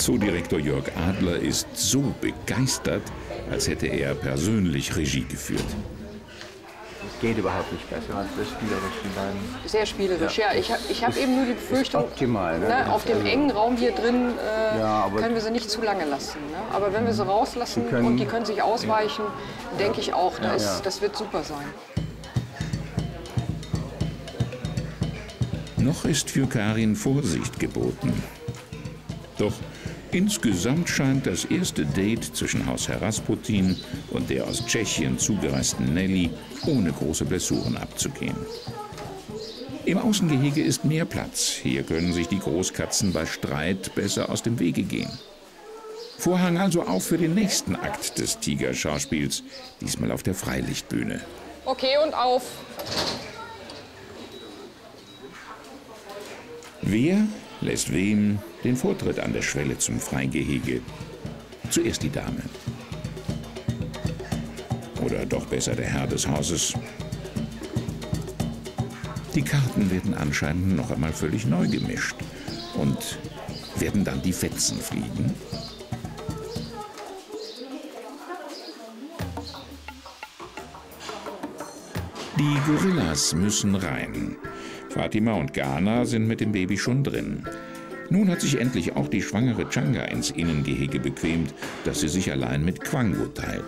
Zoodirektor Jörg Adler ist so begeistert, als hätte er persönlich Regie geführt. Geht überhaupt nicht besser als das spielerischen beiden. Sehr spielerisch, ja. Ich hab eben nur die Befürchtung, optimal, ne? Auf dem engen Raum hier drin ja, können wir sie nicht zu lange lassen. Ne? Aber wenn wir sie rauslassen und die können sich ausweichen, denke ich auch, das wird super sein. Noch ist für Karin Vorsicht geboten. Doch insgesamt scheint das erste Date zwischen Hausherr Rasputin und der aus Tschechien zugereisten Nelly ohne große Blessuren abzugehen. Im Außengehege ist mehr Platz. Hier können sich die Großkatzen bei Streit besser aus dem Wege gehen. Vorhang also auf für den nächsten Akt des Tigerschauspiels, diesmal auf der Freilichtbühne. Okay, und auf. Wer lässt wem den Vortritt an der Schwelle zum Freigehege? Zuerst die Dame. Oder doch besser der Herr des Hauses. Die Karten werden anscheinend noch einmal völlig neu gemischt. Und werden dann die Fetzen fliegen? Die Gorillas müssen rein. Fatima und Ghana sind mit dem Baby schon drin. Nun hat sich endlich auch die schwangere Changa ins Innengehege bequemt, das sie sich allein mit Quango teilt.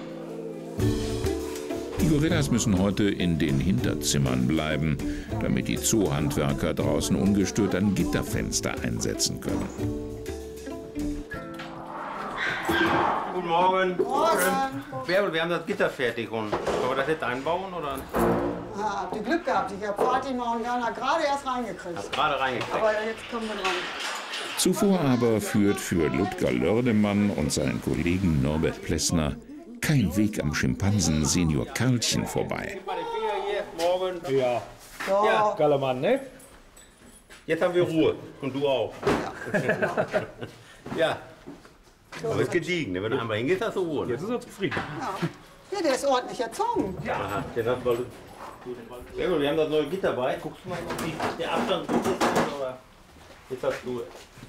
Die Gorillas müssen heute in den Hinterzimmern bleiben, damit die Zoohandwerker draußen ungestört ein Gitterfenster einsetzen können. Guten Morgen. Morgen. Bärbel, wir haben das Gitter fertig und können wir das jetzt einbauen, oder? Ja, habt ihr Glück gehabt. Ich habe Fatima und Ghana gerade erst reingekriegt. Hast gerade reingekriegt. Aber jetzt kommen wir dran. Zuvor aber führt für Ludger Lördemann und seinen Kollegen Norbert Plessner kein Weg am Schimpansen Senior Karlchen vorbei. Morgen. Ja. So. Ja. Geiler Mann, ne? Jetzt haben wir Ruhe. Und du auch. Ja. So. Aber es ist gediegen. Wenn du einmal hingehst, hast du Ruhe. Ne? Jetzt ist er zufrieden. Ja, der ist ordentlich erzogen. Aha, den hast du. Sehr gut, wir haben das neue Gitter bei. Guckst du mal, ob der Abstand gut ist? Oder? Jetzt hast du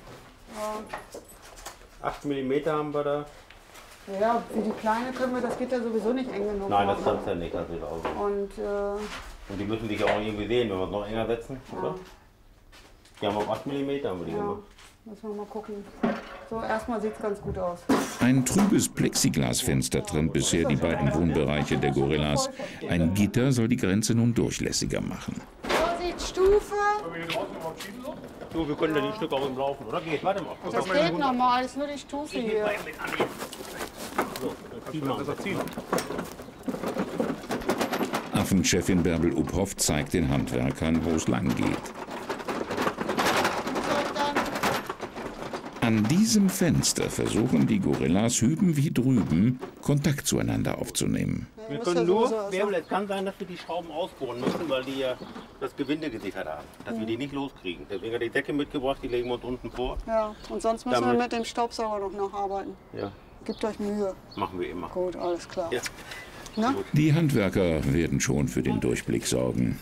8 mm haben wir da. Ja, für die Kleine können wir das Gitter sowieso nicht eng genug Nein, machen. das kannst du ja nicht. Das wird auch. Und die müssen sich auch irgendwie sehen, wenn wir es noch enger setzen, oder? Die haben auf 8 mm haben wir die gemacht. Müssen wir mal gucken. So, erstmal sieht es ganz gut aus. Ein trübes Plexiglasfenster trennt bisher die beiden Wohnbereiche der Gorillas. Ein Gitter soll die Grenze nun durchlässiger machen. Vorsicht, Stufe! Du, wir können da die Stücke auch im Laufen, oder? Geht, warte mal. Das geht normal, ist nur die Stufe hier. Affenchefin Bärbel Uphoff zeigt den Handwerkern, wo es lang geht. An diesem Fenster versuchen die Gorillas hüben wie drüben Kontakt zueinander aufzunehmen. Wir können nur, es kann sein, dass wir die Schrauben ausbohren müssen, weil die ja das Gewinde gesichert haben, dass wir die nicht loskriegen. Deswegen hat die Decke mitgebracht, die legen wir uns unten vor. Ja, und sonst müssen wir mit dem Staubsauger noch nacharbeiten. Ja. Gebt euch Mühe. Machen wir immer. Gut, alles klar. Ja. Na? Die Handwerker werden schon für den Durchblick sorgen.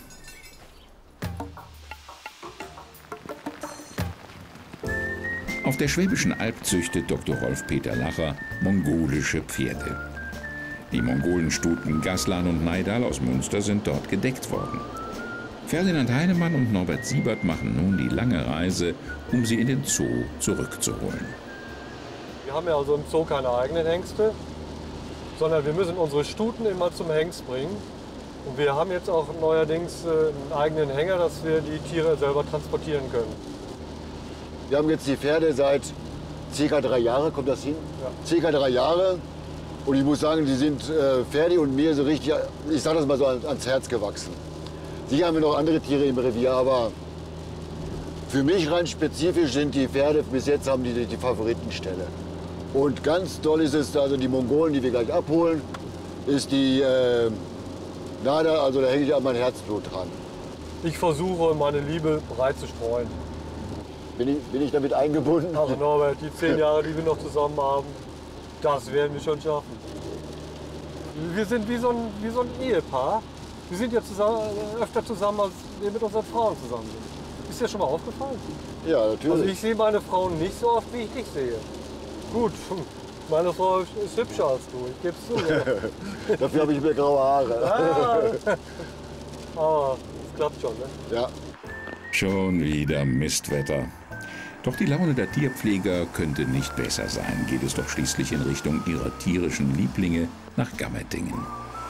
Auf der Schwäbischen Alb züchtet Dr. Rolf-Peter Lacher mongolische Pferde. Die Mongolenstuten Gaslan und Neidal aus Münster sind dort gedeckt worden. Ferdinand Heinemann und Norbert Siebert machen nun die lange Reise, um sie in den Zoo zurückzuholen. Wir haben ja also im Zoo keine eigenen Hengste, sondern wir müssen unsere Stuten immer zum Hengst bringen. Und wir haben jetzt auch neuerdings einen eigenen Hänger, dass wir die Tiere selber transportieren können. Wir haben jetzt die Pferde seit ca. 3 Jahren, kommt das hin? Ja. Ca. 3 Jahre. Und ich muss sagen, die sind Ferdi und mir so richtig, ich sage das mal so, ans Herz gewachsen. Sicher haben wir noch andere Tiere im Revier, aber für mich rein spezifisch sind die Pferde, bis jetzt haben die Favoritenstelle. Und ganz toll ist es, also die Mongolen, die wir gleich abholen, ist die Nada, also da hänge ich an mein Herzblut dran. Ich versuche, meine Liebe breit zu streuen. Bin ich damit eingebunden? Also Norbert, die 10 Jahre, die wir noch zusammen haben, das werden wir schon schaffen. Wir sind wie so ein Ehepaar. Wir sind ja öfter zusammen, als wir mit unseren Frauen zusammen sind. Ist dir schon mal aufgefallen? Ja, natürlich. Also ich sehe meine Frau nicht so oft, wie ich dich sehe. Gut, meine Frau ist hübscher als du, ich gebe es zu. Dafür habe ich mehr graue Haare. Ah, das klappt schon, ne? Ja. Schon wieder Mistwetter. Doch die Laune der Tierpfleger könnte nicht besser sein, geht es doch schließlich in Richtung ihrer tierischen Lieblinge nach Gammertingen.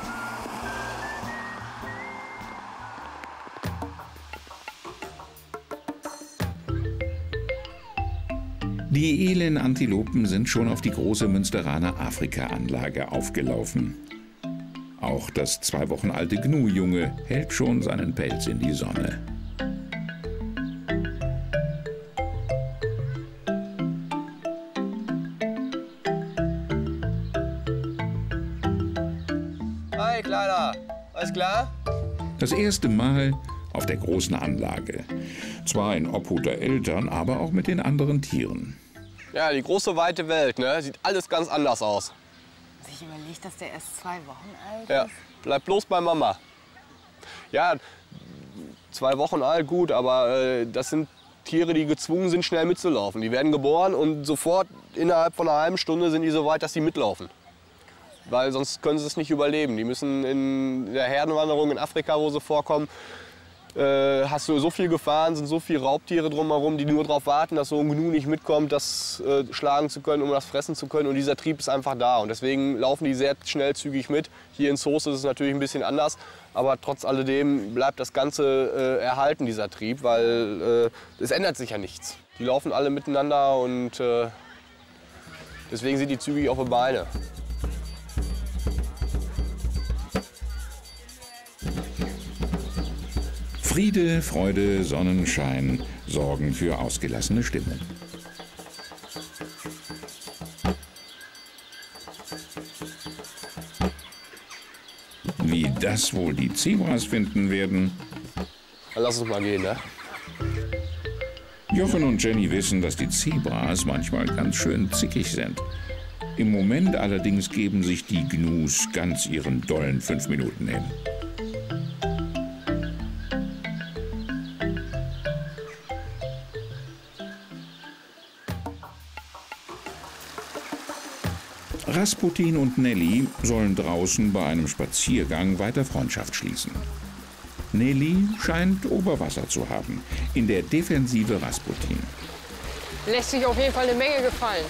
Die elenden Antilopen sind schon auf die große Münsteraner Afrika-Anlage aufgelaufen. Auch das 2 Wochen alte Gnu-Junge hält schon seinen Pelz in die Sonne. Hi, Kleiner. Alles klar? Das erste Mal auf der großen Anlage. Zwar in Obhut der Eltern, aber auch mit den anderen Tieren. Ja, die große, weite Welt, ne? Sieht alles ganz anders aus. Sich überlegt, dass der erst 2 Wochen alt Ja, ist. bleib bloß bei Mama. Ja, 2 Wochen alt, gut, aber das sind Tiere, die gezwungen sind, schnell mitzulaufen. Die werden geboren und sofort innerhalb von einer halben Stunde sind die so weit, dass sie mitlaufen. Weil sonst können sie es nicht überleben. Die müssen in der Herdenwanderung in Afrika, wo sie vorkommen, hast du so viel Gefahren, sind so viele Raubtiere drumherum, die nur darauf warten, dass so ein Gnu nicht mitkommt, das schlagen zu können, um das fressen zu können. Und dieser Trieb ist einfach da. Und deswegen laufen die sehr schnell, zügig mit. Hier in Soest ist es natürlich ein bisschen anders. Aber trotz alledem bleibt das Ganze erhalten, dieser Trieb, weil es ändert sich ja nichts. Die laufen alle miteinander und deswegen sind die zügig auf die Beine. Friede, Freude, Sonnenschein sorgen für ausgelassene Stimmung. Wie das wohl die Zebras finden werden? Dann lass uns mal gehen, ne? Jochen und Jenny wissen, dass die Zebras manchmal ganz schön zickig sind. Im Moment allerdings geben sich die Gnus ganz ihren dollen 5 Minuten hin. Rasputin und Nelly sollen draußen bei einem Spaziergang weiter Freundschaft schließen. Nelly scheint Oberwasser zu haben, in der Defensive Rasputin. Lässt sich auf jeden Fall eine Menge gefallen.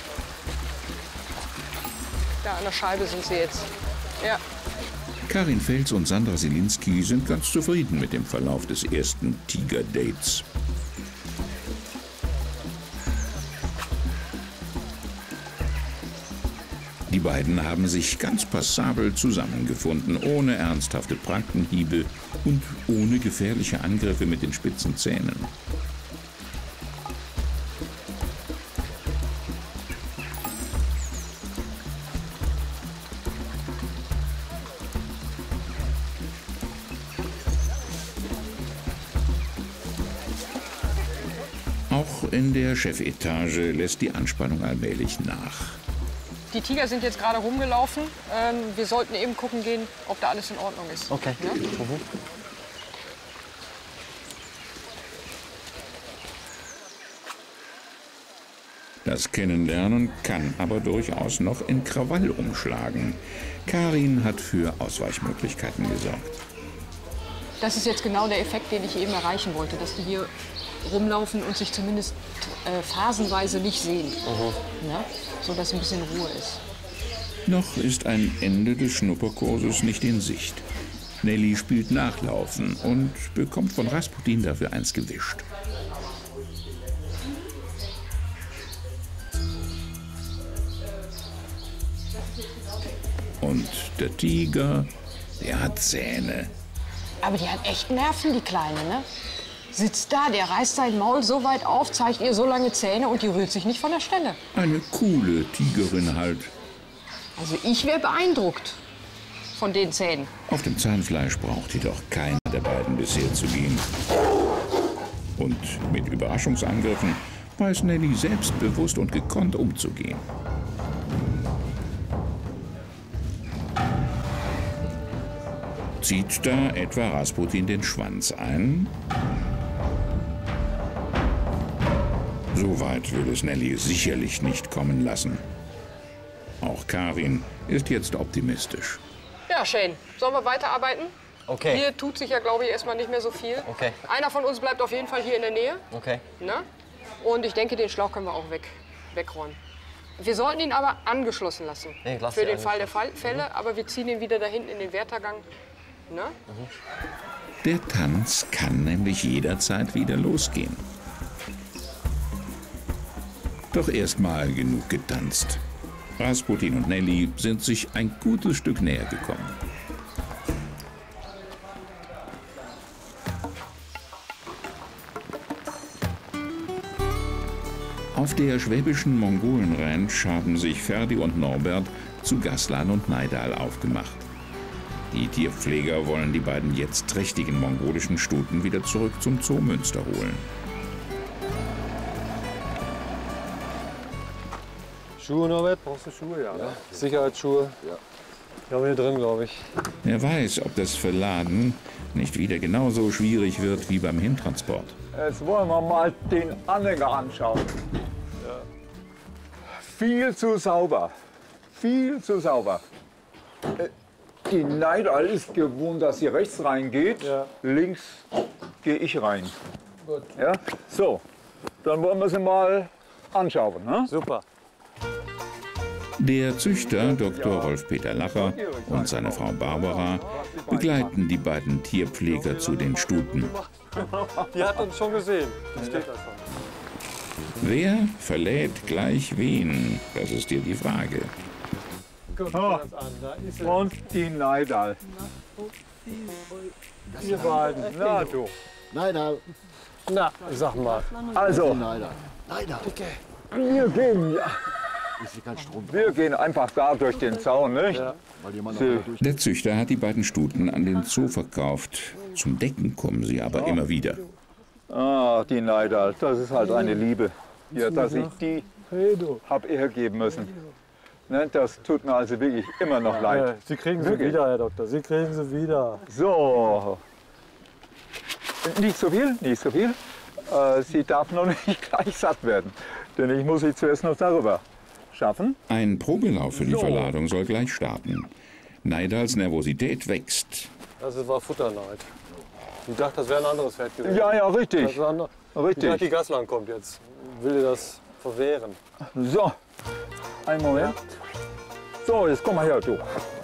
Da an der Scheibe sind sie jetzt. Ja. Karin Fels und Sandra Selinski sind ganz zufrieden mit dem Verlauf des ersten Tiger-Dates. Die beiden haben sich ganz passabel zusammengefunden, ohne ernsthafte Prankenhiebe und ohne gefährliche Angriffe mit den spitzen Zähnen. Auch in der Chefetage lässt die Anspannung allmählich nach. Die Tiger sind jetzt gerade rumgelaufen. Wir sollten eben gucken gehen, ob da alles in Ordnung ist. Okay. Ja? Das Kennenlernen kann aber durchaus noch in Krawall umschlagen. Karin hat für Ausweichmöglichkeiten gesorgt. Das ist jetzt genau der Effekt, den ich eben erreichen wollte, dass die hier rumlaufen und sich zumindest phasenweise nicht sehen. Ja? So dass ein bisschen Ruhe ist. Noch ist ein Ende des Schnupperkurses nicht in Sicht. Nelly spielt Nachlaufen und bekommt von Rasputin dafür eins gewischt. Und der Tiger, der hat Zähne. Aber die hat echt Nerven, die Kleine, ne? Sitzt da, der reißt sein Maul so weit auf, zeigt ihr so lange Zähne und die rührt sich nicht von der Stelle. Eine coole Tigerin halt. Also ich wäre beeindruckt von den Zähnen. Auf dem Zahnfleisch braucht jedoch keiner der beiden bisher zu gehen. Und mit Überraschungsangriffen weiß Nelly selbstbewusst und gekonnt umzugehen. Zieht da etwa Rasputin den Schwanz ein? So weit will es Nelly sicherlich nicht kommen lassen. Auch Karin ist jetzt optimistisch. Ja, Shane, sollen wir weiterarbeiten? Okay. Hier tut sich ja, glaube ich, erstmal nicht mehr so viel. Okay. Einer von uns bleibt auf jeden Fall hier in der Nähe. Okay. Ne? Und ich denke, den Schlauch können wir auch wegräumen. Wir sollten ihn aber angeschlossen lassen. Nee, für den Fall der Fälle. Aber wir ziehen ihn wieder da hinten in den Wärtergang. Ne? Der Tanz kann nämlich jederzeit wieder losgehen. Doch erst mal genug getanzt. Rasputin und Nelly sind sich ein gutes Stück näher gekommen. Auf der schwäbischen Mongolen-Ranch haben sich Ferdi und Norbert zu Gaslan und Naidal aufgemacht. Die Tierpfleger wollen die beiden jetzt trächtigen mongolischen Stuten wieder zurück zum Zoo Münster holen. Schuhe, Norbert? Brauchst du Schuhe? Ja, ne? Sicherheitsschuhe? Ja. Die haben wir hier drin, glaube ich. Wer weiß, ob das Verladen nicht wieder genauso schwierig wird wie beim Hintransport. Jetzt wollen wir mal den Anhänger anschauen. Ja. Viel zu sauber. Viel zu sauber. Die Naidal ist gewohnt, dass sie rechts reingeht. Ja. Links gehe ich rein. Gut. Ja? So, dann wollen wir sie mal anschauen. Ne? Super. Der Züchter Dr. Rolf-Peter Lacher und seine Frau Barbara begleiten die beiden Tierpfleger zu den Stuten. Die hat uns schon gesehen. Die steht da schon. Wer verlädt gleich wen? Das ist dir die Frage. Oh. Und die Naidal. Ihr beiden. Na du. Naidal. Na, sag mal. Also, Naidal. wir gehen einfach da durch den Zaun, nicht? Ja. Der Züchter hat die beiden Stuten an den Zoo verkauft. Zum Decken kommen sie aber immer wieder. Ah, die Naidal, das ist halt eine Liebe. Ja, dass ich die habe hergeben müssen. Ne, das tut mir also wirklich immer noch leid. Sie kriegen sie wieder, Herr Doktor. Sie kriegen sie wieder. So. Nicht so viel, nicht so viel. Sie darf noch nicht gleich satt werden. Denn ich muss sie zuerst noch darüber schaffen. Ein Probelauf für die Verladung soll gleich starten. Naidals Nervosität wächst. Das war Futterneid. Ich dachte, das wäre ein anderes Pferd gewesen. Ja, ja, richtig. Ich dachte, die Gaslan kommt jetzt. Will ihr das verwehren? So, einen Moment. So, jetzt komm mal her, du.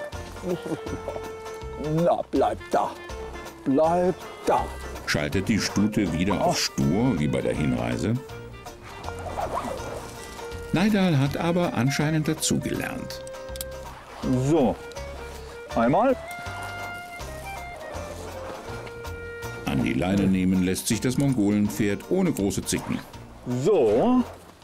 Na, bleib da. Bleib da. Schaltet die Stute wieder auf stur, wie bei der Hinreise? Naidal hat aber anscheinend dazugelernt. So, einmal. An die Leine nehmen lässt sich das Mongolenpferd ohne große Zicken. So.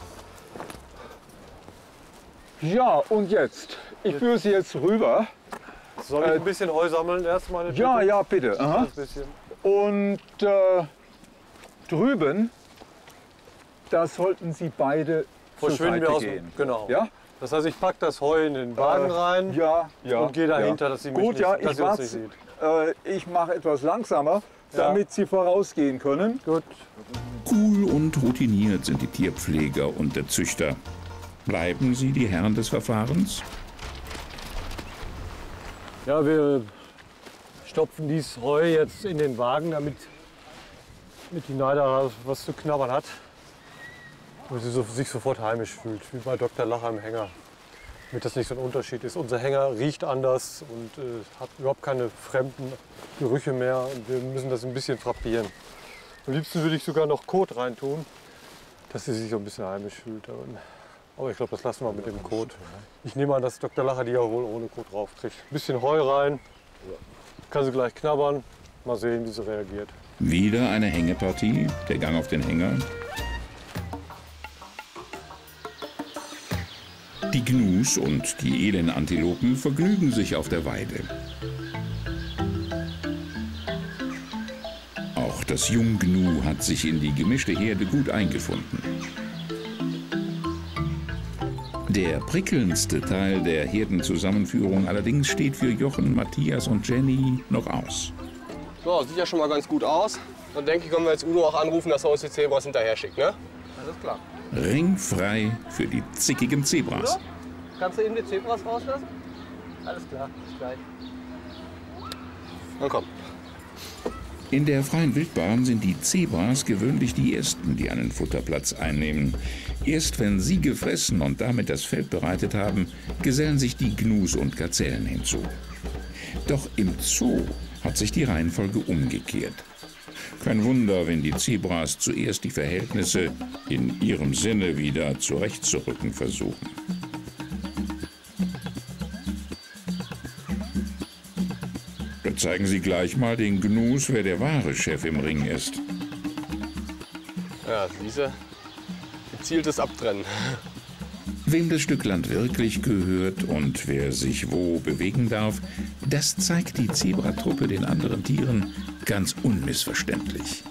Ja, und jetzt? Ich führe sie jetzt rüber. Soll ich ein bisschen Heu sammeln erstmal? Ja, ja, bitte. Aha. Und drüben, da sollten Sie beide verschwinden wir aus dem, genau. Ja? Das heißt, ich packe das Heu in den Wagen rein und gehe dahinter, dass sie mich gut, nicht, ja, dass sie uns nicht sieht. Ich mache etwas langsamer, damit Sie vorausgehen können. Gut. Cool und routiniert sind die Tierpfleger und der Züchter. Bleiben sie die Herren des Verfahrens? Ja, wir stopfen dieses Heu jetzt in den Wagen, damit die Naidal was zu knabbern hat. Und sie sich sofort heimisch fühlt, wie bei Dr. Lacher im Hänger. Damit das nicht so ein Unterschied ist. Unser Hänger riecht anders und hat überhaupt keine fremden Gerüche mehr. Und wir müssen das ein bisschen frappieren. Am liebsten würde ich sogar noch Kot reintun, dass sie sich so ein bisschen heimisch fühlt. Aber ich glaube, das lassen wir mit dem Kot. Ich nehme an, dass Dr. Lacher die ja wohl ohne Kot drauf kriegt. Ein bisschen Heu rein, kann sie gleich knabbern. Mal sehen, wie sie reagiert. Wieder eine Hängepartie, der Gang auf den Hänger. Die Gnus und die Elenantilopen vergnügen sich auf der Weide. Auch das Junggnu hat sich in die gemischte Herde gut eingefunden. Der prickelndste Teil der Herdenzusammenführung allerdings steht für Jochen, Matthias und Jenny noch aus. So, sieht ja schon mal ganz gut aus. Dann denke ich, können wir jetzt Udo auch anrufen, dass er uns die Zebras hinterher schickt, ne? Alles klar. ringfrei für die zickigen Zebras. Kannst du eben die Zebras rauslassen? Alles klar, bis gleich. Na komm. In der freien Wildbahn sind die Zebras gewöhnlich die ersten, die einen Futterplatz einnehmen. Erst wenn sie gefressen und damit das Feld bereitet haben, gesellen sich die Gnus und Gazellen hinzu. Doch im Zoo hat sich die Reihenfolge umgekehrt. Kein Wunder, wenn die Zebras zuerst die Verhältnisse in ihrem Sinne wieder zurechtzurücken versuchen. Da zeigen sie gleich mal den Gnus, wer der wahre Chef im Ring ist. Ja, diese gezieltes Abtrennen. Wem das Stück Land wirklich gehört und wer sich wo bewegen darf, das zeigt die Zebratruppe den anderen Tieren ganz unmissverständlich.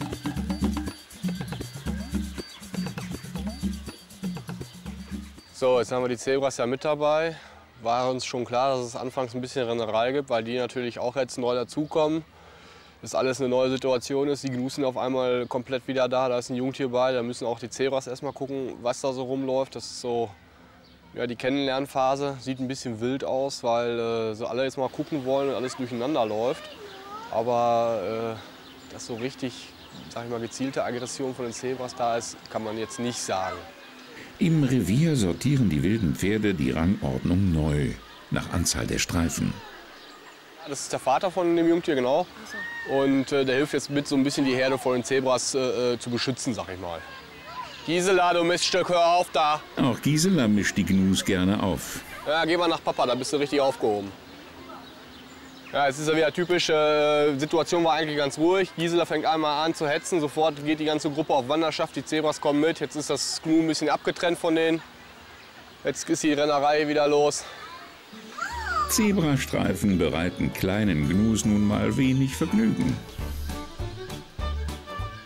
So, jetzt haben wir die Zebras ja mit dabei. War uns schon klar, dass es anfangs ein bisschen Rennerei gibt, weil die natürlich auch jetzt neu dazukommen. Dass alles eine neue Situation ist. Die Gnus sind auf einmal komplett wieder da. Da ist ein Jungtier bei. Da müssen auch die Zebras erstmal gucken, was da so rumläuft. Das ist so ja, die Kennenlernphase. Sieht ein bisschen wild aus, weil so alle jetzt mal gucken wollen und alles durcheinander läuft. Aber dass so richtig, sag ich mal, gezielte Aggression von den Zebras da ist, kann man jetzt nicht sagen. Im Revier sortieren die wilden Pferde die Rangordnung neu, nach Anzahl der Streifen. Das ist der Vater von dem Jungtier, genau. Und der hilft jetzt mit, so ein bisschen die Herde vor den Zebras zu beschützen, sag ich mal. Gisela, du Miststück, hör auf da! Auch Gisela mischt die Gnus gerne auf. Ja, geh mal nach Papa, da bist du richtig aufgehoben. Ja, jetzt ist ja wieder typisch, Situation war eigentlich ganz ruhig. Gisela fängt einmal an zu hetzen, sofort geht die ganze Gruppe auf Wanderschaft, die Zebras kommen mit. Jetzt ist das Gnu ein bisschen abgetrennt von denen. Jetzt ist die Rennerei wieder los. Zebrastreifen bereiten kleinen Gnus nun mal wenig Vergnügen.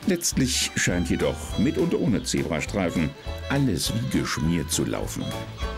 Letztlich scheint jedoch mit und ohne Zebrastreifen alles wie geschmiert zu laufen.